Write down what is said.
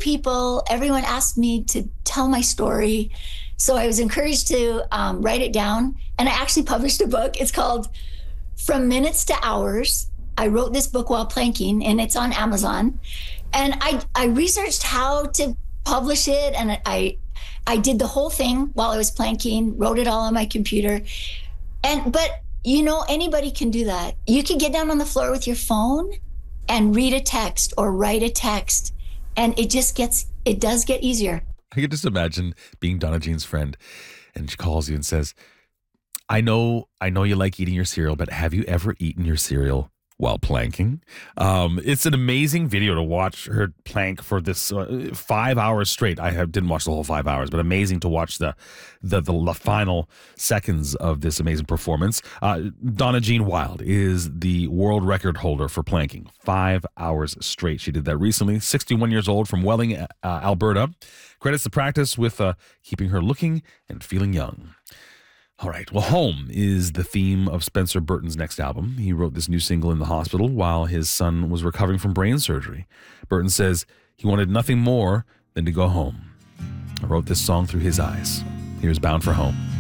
people, everyone asked me to tell my story. So I was encouraged to write it down. And I actually published a book. It's called From Minutes to Hours. I wrote this book while planking, and it's on Amazon. And I researched how to publish it, and I did the whole thing while I was planking, wrote it all on my computer. But anybody can do that. You can get down on the floor with your phone and read a text or write a text, and it does get easier. I can just imagine being Donna Jean's friend, and she calls you and says, I know you like eating your cereal, but have you ever eaten your cereal while planking? It's an amazing video to watch her plank for this 5 hours straight. Didn't watch the whole 5 hours, but amazing to watch the final seconds of this amazing performance. Donna Jean Wild is the world record holder for planking. 5 hours straight. She did that recently. 61 years old, from Welling, Alberta. Credits the practice with keeping her looking and feeling young. All right. Well, home is the theme of Spencer Burton's next album. He wrote this new single in the hospital while his son was recovering from brain surgery. Burton says he wanted nothing more than to go home. I wrote this song through his eyes. Here's Bound for Home.